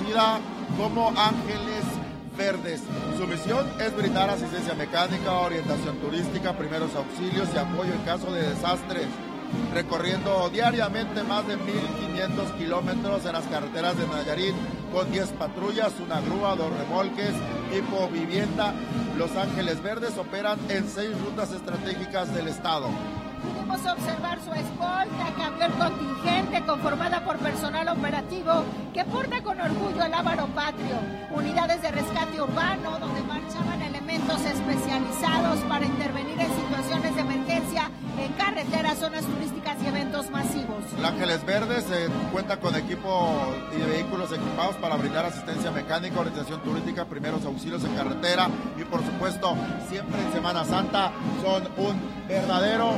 conocida como Ángeles Verdes. Su misión es brindar asistencia mecánica, orientación turística, primeros auxilios y apoyo en caso de desastres, recorriendo diariamente más de 1,500 kilómetros en las carreteras de Nayarit, con 10 patrullas, una grúa, 2 remolques, tipo vivienda. Los Ángeles Verdes operan en 6 rutas estratégicas del estado. Pudimos observar su escolta, camión contingente conformada por personal operativo que porta con orgullo el lábaro patrio, unidades de rescate urbano donde marchaban elementos especializados para intervenir en situaciones de emergencia en carreteras, zonas turísticas y eventos masivos. El Ángeles Verdes cuenta con equipo y vehículos equipados para brindar asistencia mecánica, orientación turística, primeros auxilios en carretera y por supuesto siempre en Semana Santa son un verdadero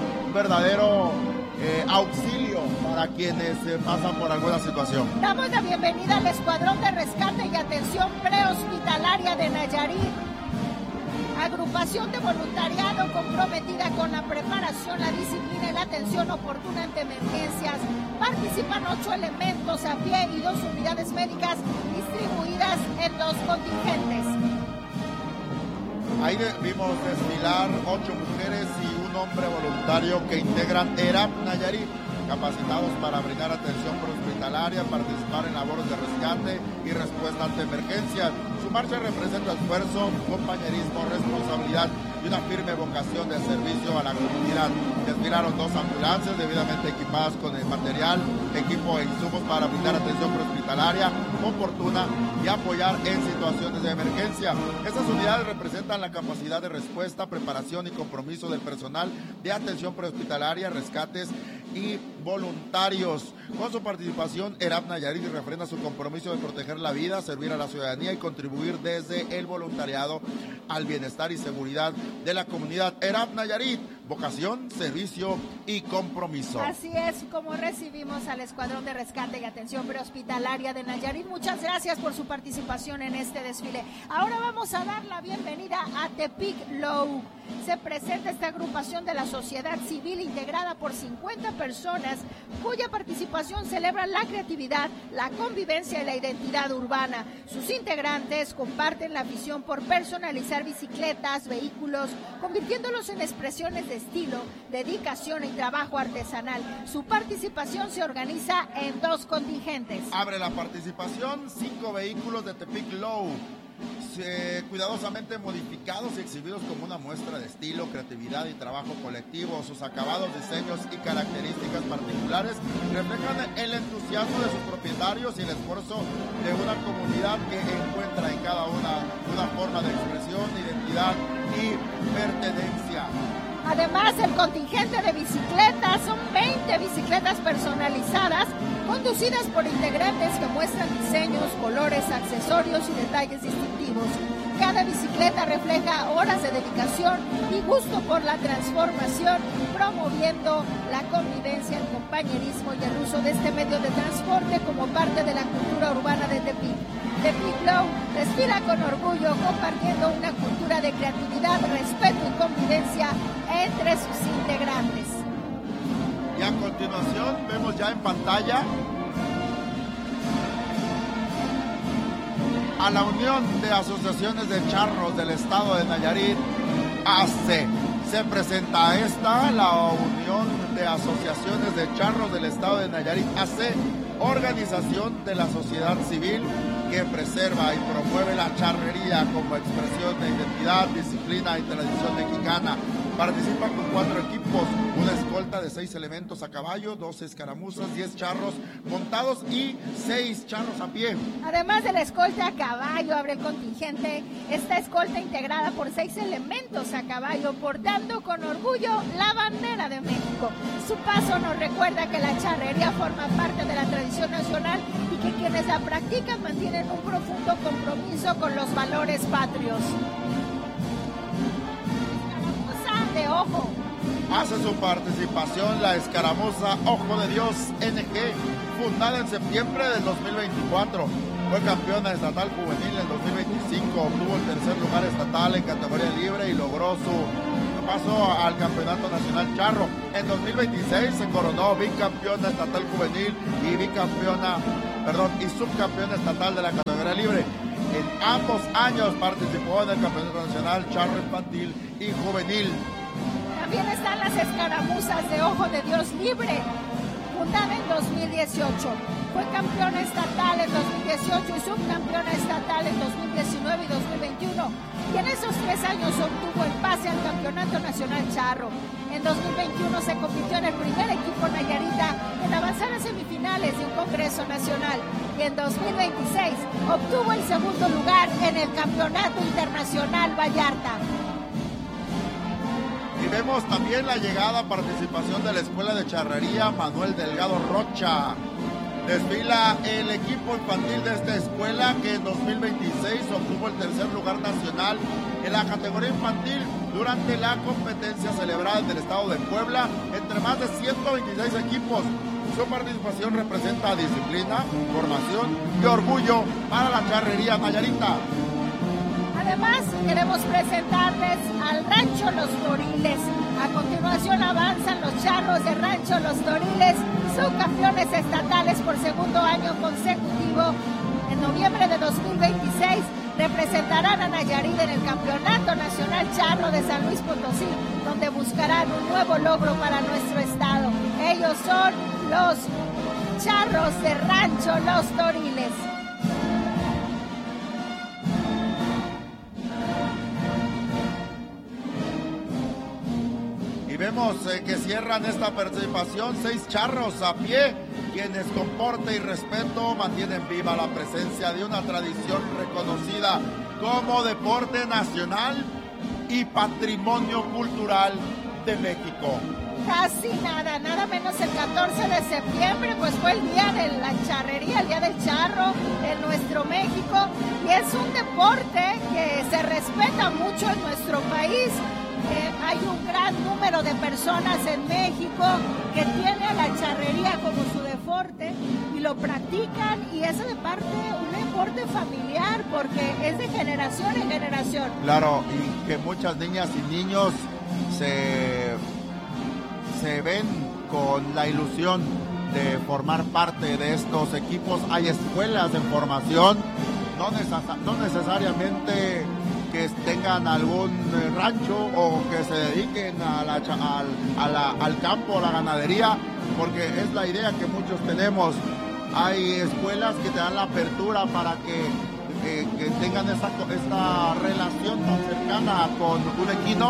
auxilio para quienes pasan por alguna situación. Damos la bienvenida al Escuadrón de Rescate y Atención Prehospitalaria de Nayarit, agrupación de voluntariado comprometida con la preparación, la disciplina y la atención oportuna ante emergencias. Participan 8 elementos a pie y 2 unidades médicas distribuidas en 2 contingentes. Ahí vimos desfilar 8 mujeres y un hombre voluntario que integran ERAP Nayarit, capacitados para brindar atención prehospitalaria, participar en labores de rescate y respuesta ante emergencias. Su marcha representa esfuerzo, compañerismo, responsabilidad y una firme vocación de servicio a la comunidad. Desfilaron 2 ambulancias debidamente equipadas con el material, equipo e insumos para brindar atención prehospitalaria oportuna y apoyar en situaciones de emergencia. Estas unidades representan la capacidad de respuesta, preparación y compromiso del personal de atención prehospitalaria, rescates y voluntarios. Con su participación, ERAP Nayarit refrenda su compromiso de proteger la vida, servir a la ciudadanía y contribuir desde el voluntariado al bienestar y seguridad de la comunidad. ERAP Nayarit, vocación, servicio y compromiso. Así es como recibimos al Escuadrón de Rescate y Atención Prehospitalaria de Nayarit. Muchas gracias por su participación en este desfile. Ahora vamos a dar la bienvenida a Tepic Low. Se presenta esta agrupación de la sociedad civil integrada por 50 personas cuya participación celebra la creatividad, la convivencia y la identidad urbana. Sus integrantes comparten la visión por personalizar bicicletas, vehículos, convirtiéndolos en expresiones de estilo, dedicación y trabajo artesanal. Su participación se organiza en 2 contingentes. Abre la participación 5 vehículos de Tepic Low, cuidadosamente modificados y exhibidos como una muestra de estilo, creatividad y trabajo colectivo. Sus acabados, diseños y características particulares reflejan el entusiasmo de sus propietarios y el esfuerzo de una comunidad que encuentra en cada una forma de expresión, identidad y pertenencia. Además, el contingente de bicicletas son 20 bicicletas personalizadas, conducidas por integrantes que muestran diseños, colores, accesorios y detalles distintivos. Cada bicicleta refleja horas de dedicación y gusto por la transformación, promoviendo la convivencia, el compañerismo y el uso de este medio de transporte como parte de la cultura urbana de Tepic. Tepic Low desfila con orgullo, compartiendo una cultura de creatividad, respeto y convivencia entre sus integrantes. Y a continuación vemos ya en pantalla a la Unión de Asociaciones de Charros del Estado de Nayarit, AC. Se presenta la Unión de Asociaciones de Charros del Estado de Nayarit, AC, organización de la sociedad civil que preserva y promueve la charrería como expresión de identidad, disciplina y tradición mexicana. Participan con 4 equipos, una escolta de 6 elementos a caballo, 12 escaramuzas, 10 charros montados y 6 charros a pie. Además de la escolta a caballo, abre el contingente esta escolta integrada por 6 elementos a caballo, portando con orgullo la bandera de México. Su paso nos recuerda que la charrería forma parte de la tradición nacional y que quienes la practican mantienen un profundo compromiso con los valores patrios. De Ojo. Hace su participación la escaramuza Ojo de Dios NG, fundada en septiembre del 2024. Fue campeona estatal juvenil en 2025, obtuvo el 3er lugar estatal en categoría libre y logró su paso al campeonato nacional charro. En 2026 se coronó bicampeona estatal juvenil y bicampeona y subcampeón estatal de la categoría libre. En ambos años participó en el Campeonato Nacional Charro Infantil y Juvenil. También están las escaramuzas de Ojo de Dios Libre, fundada en 2018. Fue campeona estatal en 2018 y subcampeona estatal en 2019 y 2021. Y en esos 3 años obtuvo el pase al Campeonato Nacional Charro. En 2021 se convirtió en el primer equipo nayarita en avanzar a semifinales de un Congreso Nacional. Y en 2026 obtuvo el segundo lugar en el Campeonato Internacional Vallarta. Y vemos también la llegada, participación de la Escuela de Charrería Manuel Delgado Rocha. Desfila el equipo infantil de esta escuela que en 2026 obtuvo el tercer lugar nacional en la categoría infantil durante la competencia celebrada en el estado de Puebla entre más de 126 equipos. Su participación representa disciplina, formación y orgullo para la charrería nayarita. Además, queremos presentarles al Rancho Los Toriles. A continuación avanzan los charros de Rancho Los Toriles, subcampeones estatales por segundo año consecutivo. En noviembre de 2026 representarán a Nayarit en el Campeonato Nacional Charro de San Luis Potosí, donde buscarán un nuevo logro para nuestro estado. Ellos son los charros de Rancho Los Toriles. Y vemos que cierran esta participación 6 charros a pie, quienes con porte y respeto mantienen viva la presencia de una tradición reconocida como deporte nacional y patrimonio cultural de México. Casi nada menos el 14 de septiembre, pues fue el día de la charrería, el día del charro en nuestro México, y es un deporte que se respeta mucho en nuestro país. Hay un gran número de personas en México que tienen la charrería como su deporte y lo practican, y es de parte un deporte familiar porque es de generación en generación. Claro, y que muchas niñas y niños se ven con la ilusión de formar parte de estos equipos. Hay escuelas en formación, no necesariamente que tengan algún rancho o que se dediquen al campo, a la ganadería, porque es la idea que muchos tenemos. Hay escuelas que te dan la apertura para que tengan esta relación tan cercana con un equino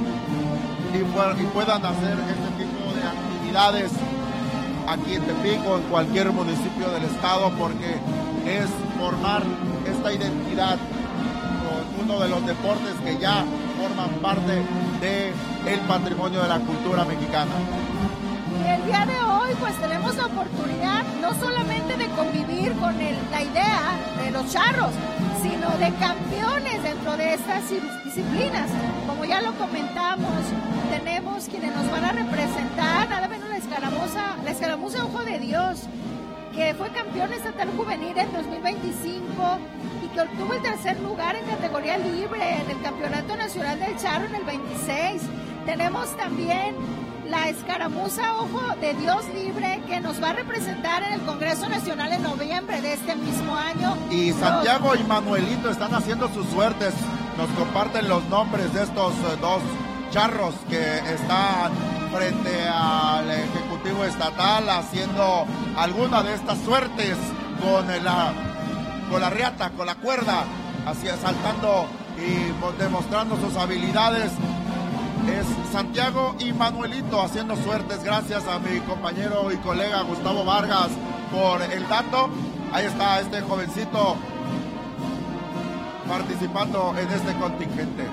y puedan hacer este tipo de actividades aquí en Tepic o en cualquier municipio del estado, porque es formar esta identidad con uno de los deportes que ya forman parte del patrimonio de la cultura mexicana. Y el día de hoy pues tenemos la oportunidad no solamente de convivir con la idea de los charros, sino de campeones dentro de estas disciplinas. Como ya lo comentamos, tenemos quienes nos van a representar, nada menos la escaramuza Ojo de Dios, que fue campeón estatal juvenil en 2025 y que obtuvo el tercer lugar en categoría libre en el Campeonato Nacional del Charro en el 26. Tenemos también la escaramuza Ojo de Dios Libre, que nos va a representar en el Congreso Nacional en noviembre de este mismo año. Y Santiago y Manuelito están haciendo sus suertes. Nos comparten los nombres de estos dos charros que están frente al Ejecutivo Estatal haciendo alguna de estas suertes con la riata, con la cuerda, así saltando y demostrando sus habilidades. Es Santiago y Manuelito haciendo suertes. Gracias a mi compañero y colega Gustavo Vargas por el dato. Ahí está este jovencito participando en este contingente.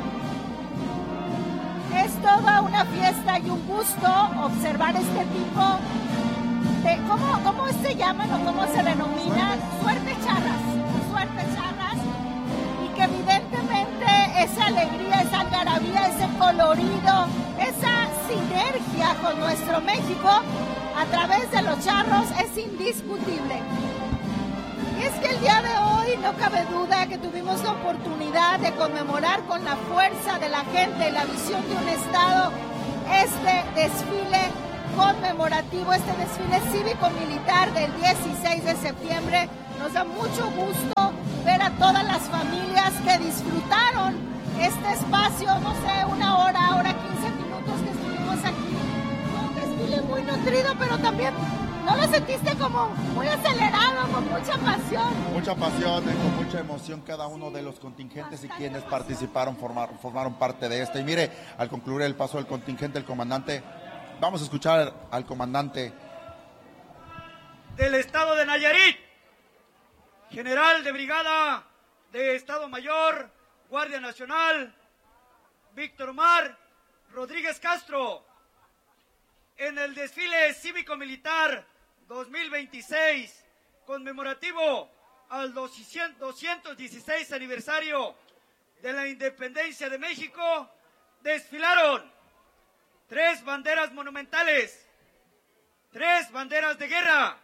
Es toda una fiesta y un gusto observar este tipo de, ¿cómo se llaman o cómo se denominan? Suerte charras, y que evidentemente esa alegría, esa algarabía, ese colorido, esa sinergia con nuestro México a través de los charros es indiscutible. Y es que el día de hoy no cabe duda que tuvimos la oportunidad de conmemorar con la fuerza de la gente y la visión de un estado este desfile conmemorativo, este desfile cívico-militar del 16 de septiembre. Nos da mucho gusto ver a todas las familias que disfrutaron este espacio, no sé, una hora 15 minutos que estuvimos aquí. Un desfile muy nutrido, pero también, ¿no lo sentiste como muy acelerado, con mucha pasión? Mucha pasión, con mucha emoción cada uno de los contingentes y quienes participaron, formaron parte de esto. Y mire, al concluir el paso del contingente, el comandante, vamos a escuchar al comandante del estado de Nayarit, general de brigada de Estado Mayor, Guardia Nacional, Víctor Omar Rodríguez Castro. En el desfile cívico-militar 2026, conmemorativo al 216 aniversario de la independencia de México, desfilaron 3 banderas monumentales, 3 banderas de guerra,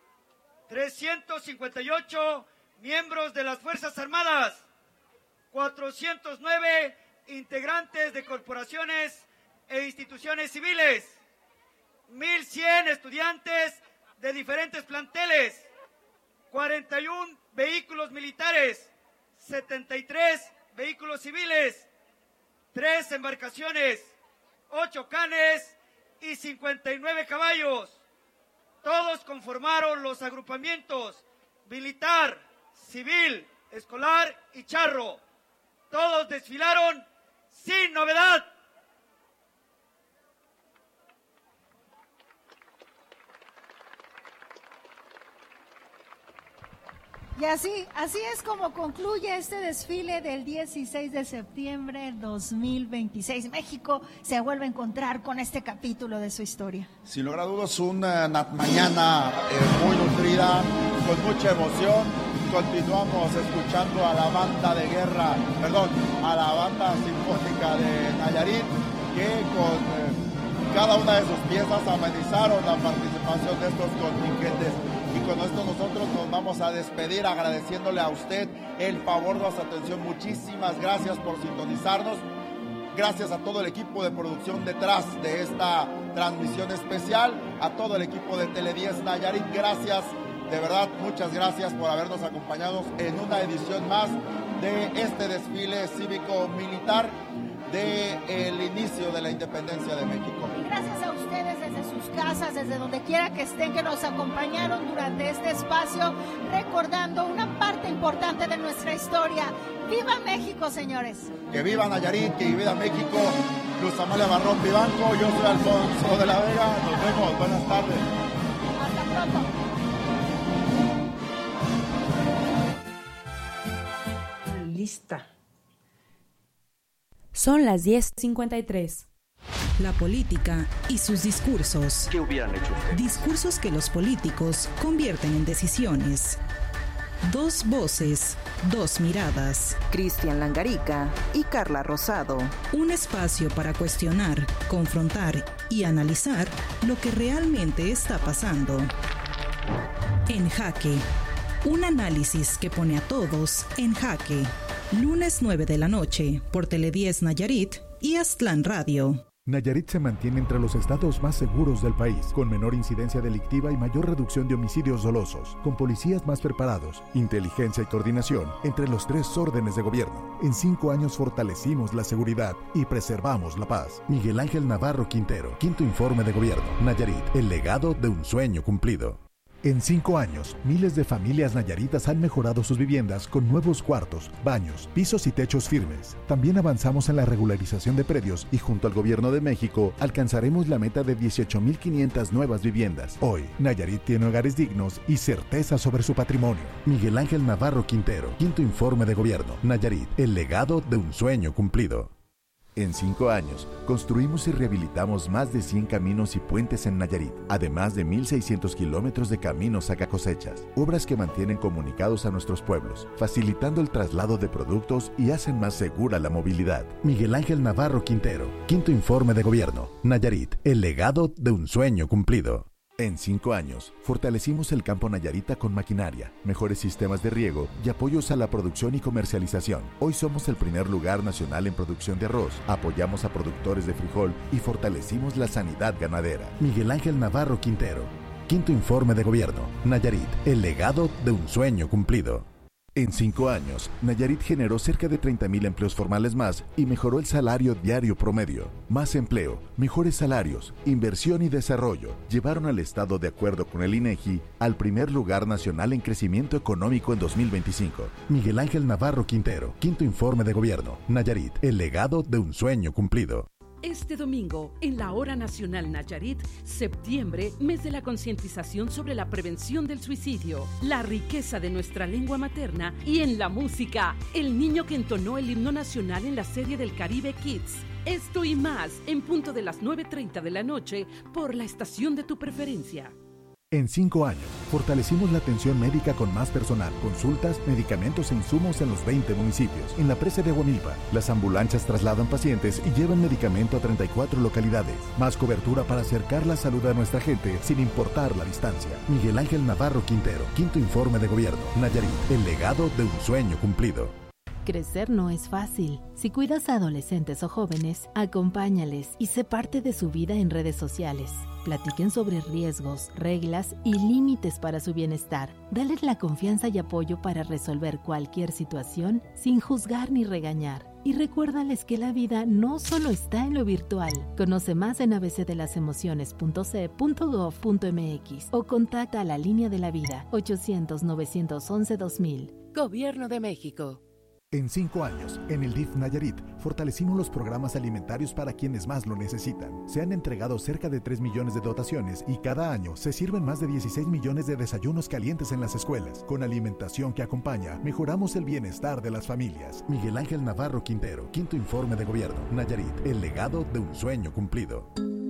358 miembros de las Fuerzas Armadas, 409 integrantes de corporaciones e instituciones civiles, 1,100 estudiantes de diferentes planteles, 41 vehículos militares, 73 vehículos civiles, 3 embarcaciones, 8 canes y 59 caballos. Todos conformaron los agrupamientos militar, civil, escolar y charro. Todos desfilaron sin novedad. Y así es como concluye este desfile del 16 de septiembre 2026. México se vuelve a encontrar con este capítulo de su historia. Sin lugar a dudas, una mañana muy nutrida, con mucha emoción. Continuamos escuchando a la banda de guerra, a la banda sinfónica de Nayarit, que con cada una de sus piezas amenizaron la participación de estos contingentes. Y con esto nosotros nos vamos a despedir agradeciéndole a usted el favor de su atención. Muchísimas gracias por sintonizarnos. Gracias a todo el equipo de producción detrás de esta transmisión especial, a todo el equipo de Tele10 Nayarit. Gracias, de verdad, muchas gracias por habernos acompañado en una edición más de este desfile cívico-militar del inicio de la independencia de México. Y gracias a ustedes desde sus casas, desde donde quiera que estén, que nos acompañaron durante este espacio, recordando una parte importante de nuestra historia. ¡Viva México, señores! Que viva Nayarit, que viva México. Luz Amalia Barrón Vivanco, yo soy Alfonso de la Vega. Nos vemos, buenas tardes. Hasta pronto. Lista. Son las 10:53. La política y sus discursos. ¿Qué hubieran hecho ustedes? Discursos que los políticos convierten en decisiones. Dos voces, dos miradas. Cristian Langarica y Carla Rosado. Un espacio para cuestionar, confrontar y analizar lo que realmente está pasando. En Jaque. Un análisis que pone a todos en jaque. Lunes 9 de la noche por Tele10 Nayarit y Aztlán Radio. Nayarit se mantiene entre los estados más seguros del país, con menor incidencia delictiva y mayor reducción de homicidios dolosos, con policías más preparados, inteligencia y coordinación entre los 3 órdenes de gobierno. En 5 años fortalecimos la seguridad y preservamos la paz. Miguel Ángel Navarro Quintero, 5º informe de gobierno. Nayarit, el legado de un sueño cumplido. En 5 años, miles de familias nayaritas han mejorado sus viviendas con nuevos cuartos, baños, pisos y techos firmes. También avanzamos en la regularización de predios y junto al Gobierno de México alcanzaremos la meta de 18,500 nuevas viviendas. Hoy, Nayarit tiene hogares dignos y certeza sobre su patrimonio. Miguel Ángel Navarro Quintero, 5º informe de gobierno. Nayarit, el legado de un sueño cumplido. En 5 años, construimos y rehabilitamos más de 100 caminos y puentes en Nayarit, además de 1,600 kilómetros de caminos sacacosechas, obras que mantienen comunicados a nuestros pueblos, facilitando el traslado de productos y hacen más segura la movilidad. Miguel Ángel Navarro Quintero, 5º informe de gobierno. Nayarit, el legado de un sueño cumplido. En 5 años, fortalecimos el campo nayarita con maquinaria, mejores sistemas de riego y apoyos a la producción y comercialización. Hoy somos el primer lugar nacional en producción de arroz, apoyamos a productores de frijol y fortalecimos la sanidad ganadera. Miguel Ángel Navarro Quintero. Quinto informe de gobierno. Nayarit, el legado de un sueño cumplido. En 5 años, Nayarit generó cerca de 30,000 empleos formales más y mejoró el salario diario promedio. Más empleo, mejores salarios, inversión y desarrollo llevaron al Estado, de acuerdo con el INEGI, al primer lugar nacional en crecimiento económico en 2025. Miguel Ángel Navarro Quintero, quinto informe de gobierno. Nayarit, el legado de un sueño cumplido. Este domingo, en la Hora Nacional Nayarit, septiembre, mes de la concientización sobre la prevención del suicidio, la riqueza de nuestra lengua materna y en la música, el niño que entonó el himno nacional en la serie del Caribe Kids. Esto y más, en punto de las 9:30 de la noche, por la estación de tu preferencia. En 5 años, fortalecimos la atención médica con más personal, consultas, medicamentos e insumos en los 20 municipios. En la presa de Aguamilpa, las ambulancias trasladan pacientes y llevan medicamento a 34 localidades. Más cobertura para acercar la salud a nuestra gente sin importar la distancia. Miguel Ángel Navarro Quintero, quinto informe de gobierno. Nayarit, el legado de un sueño cumplido. Crecer no es fácil. Si cuidas a adolescentes o jóvenes, acompáñales y sé parte de su vida en redes sociales. Platiquen sobre riesgos, reglas y límites para su bienestar. Dales la confianza y apoyo para resolver cualquier situación sin juzgar ni regañar. Y recuérdales que la vida no solo está en lo virtual. Conoce más en abcdelasemociones.ce.gov.mx o contacta a la Línea de la Vida 800-911-2000. Gobierno de México. En 5 años, en el DIF Nayarit, fortalecimos los programas alimentarios para quienes más lo necesitan. Se han entregado cerca de 3 millones de dotaciones y cada año se sirven más de 16 millones de desayunos calientes en las escuelas. Con alimentación que acompaña, mejoramos el bienestar de las familias. Miguel Ángel Navarro Quintero, quinto informe de gobierno. Nayarit, el legado de un sueño cumplido.